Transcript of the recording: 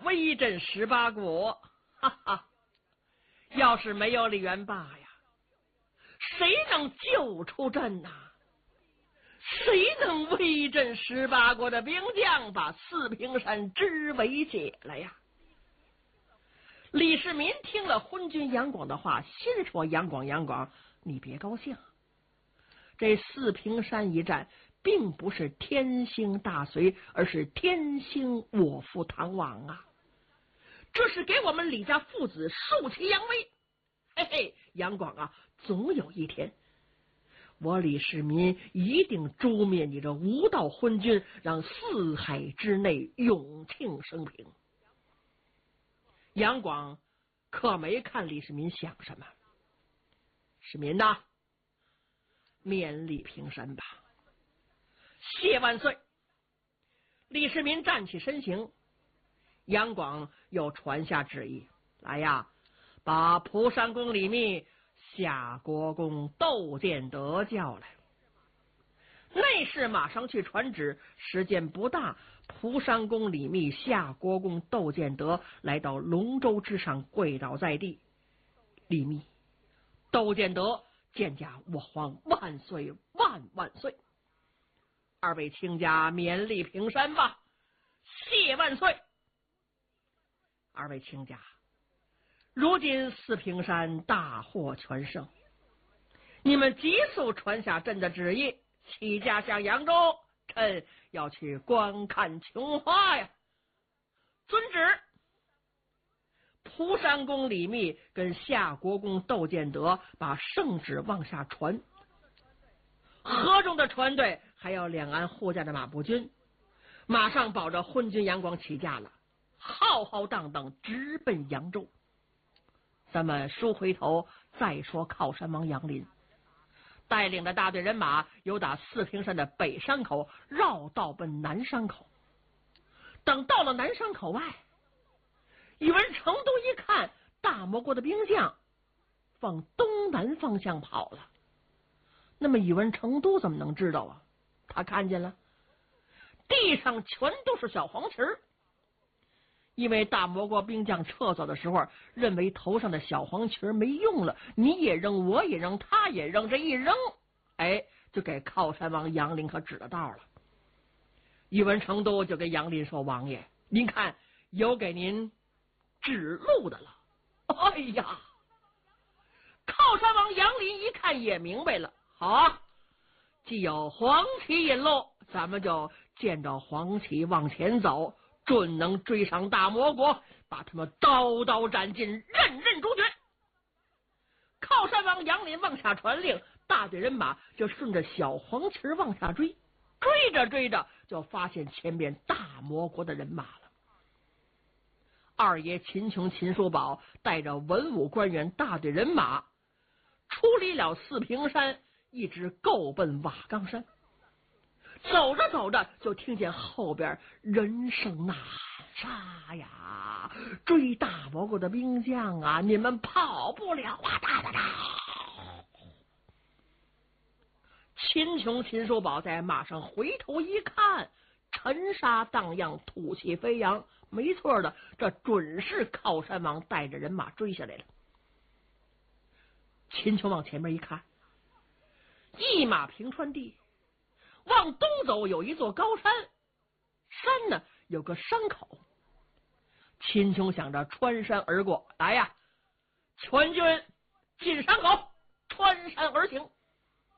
威震18国，哈哈！要是没有李元霸呀，谁能救出朕呐？谁能威震18国的兵将，把四平山之围解了呀？李世民听了昏君杨广的话，心说：杨广，你别高兴，这四平山一战并不是天兴大隋，而是天兴我父唐王啊！这是给我们李家父子竖起扬威。嘿嘿，杨广啊，总有一天我李世民一定诛灭你这无道昏君，让四海之内永庆升平。杨广可没看李世民想什么。世民呐，免礼平身吧，谢万岁！李世民站起身形，杨广又传下旨意，来呀，把蒲山公李密、夏国公窦建德叫来。内侍马上去传旨，时间不大，蒲山公李密、夏国公窦建德来到龙舟之上，跪倒在地。李密、窦建德见驾我皇万岁万岁！二位卿家免礼平身吧，谢万岁！二位卿家，如今四平山大获全胜，你们急速传下朕的旨意，起驾向扬州，朕要去观看琼花呀！遵旨。蒲山公李密跟夏国公窦建德把圣旨往下传，河中的船队还有两岸护驾的马步军，马上保着昏君杨广起驾了，浩浩荡荡直奔扬州。咱们书回头再说靠山王杨林带领的大队人马由打四平山的北山口绕道奔南山口。等到了南山口外，宇文成都一看大魔国的兵将往东南方向跑了。那么宇文成都怎么能知道啊？他看见了地上全都是小黄旗儿，因为大魔国兵将撤走的时候认为头上的小黄旗没用了，你也扔我也扔他也扔，这一扔就给靠山王杨林可指了道了。宇文成都就跟杨林说，王爷您看有给您指路的了。哎呀，靠山王杨林一看也明白了，好啊，既有黄旗引路，咱们就见着黄旗往前走，准能追上大魔国，把他们刀刀斩尽，任任诛绝。靠山王杨林往下传令，大队人马就顺着小黄旗往下追，追着就发现前面大魔国的人马了。二爷秦琼、秦叔宝带着文武官员大队人马出离了四平山，一直够奔瓦岗山。走着就听见后边人声呐喊，杀呀，追大魔国的兵将啊，你们跑不了啊！哒！秦琼、秦叔宝在马上回头一看，尘沙荡漾，土气飞扬，没错的，这准是靠山王带着人马追下来了。秦琼往前面一看，一马平川地，往东走有一座高山，山呢有个山口。秦琼想着穿山而过，来呀，全军进山口，穿山而行。